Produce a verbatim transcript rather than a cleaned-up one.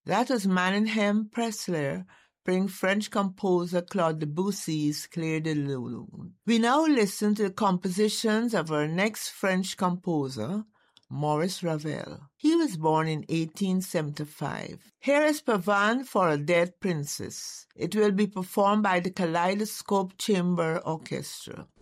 That was Manninghem Presley playing French composer Claude Debussy's Clair de Lune. We now listen to the compositions of our next French composer, Maurice Ravel. He was born in eighteen seventy-five. Here is Pavane for a Dead Princess. It will be performed by the Kaleidoscope Chamber Orchestra.